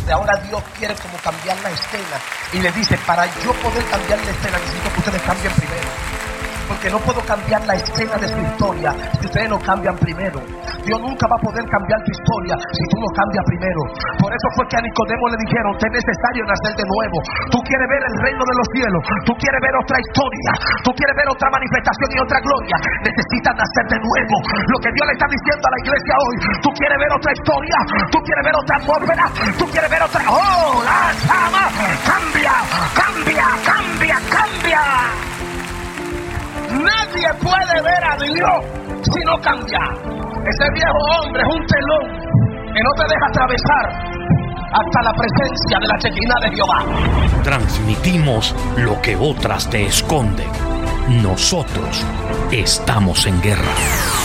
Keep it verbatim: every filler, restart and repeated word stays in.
donde ahora Dios quiere como cambiar la escena y le dice, para yo poder cambiar la escena necesito que ustedes cambien primero, porque no puedo cambiar la escena de su historia si ustedes no cambian primero. Dios nunca va a poder cambiar tu historia si tú no cambias primero. Por eso fue que a Nicodemo le dijeron, te es necesario nacer de nuevo. Tú quieres ver el reino de los cielos, tú quieres ver otra historia, tú quieres ver otra manifestación y otra gloria, necesitas nacer de nuevo. Lo que Dios le está diciendo a la iglesia hoy, tú quieres ver otra historia, tú quieres ver otra atmósfera, tú quieres ver otra... ¡Oh, la llama! ¡Cambia, cambia, cambia, cambia! Nadie puede ver a Dios si no cambia. Ese viejo hombre es un telón que no te deja atravesar hasta la presencia de la Shekinah de Jehová. Transmitimos lo que otras te esconden. Nosotros estamos en guerra.